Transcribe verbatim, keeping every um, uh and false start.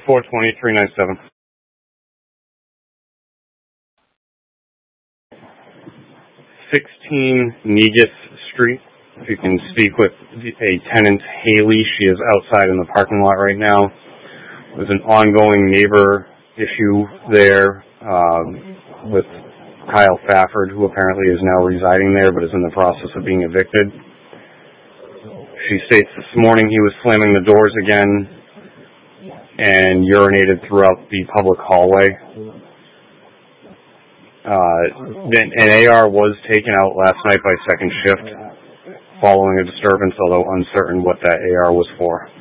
four two zero, three nine seven. sixteen Negus Street. If you can speak with a tenant, Haley, she is outside in the parking lot right now. There's an ongoing neighbor issue there um, with Kyle Fafford, who apparently is now residing there but is in the process of being evicted. She states this morning he was slamming the doors again and urinated throughout the public hallway. Uh, an A R was taken out last night by second shift following a disturbance, although uncertain what that A R was for.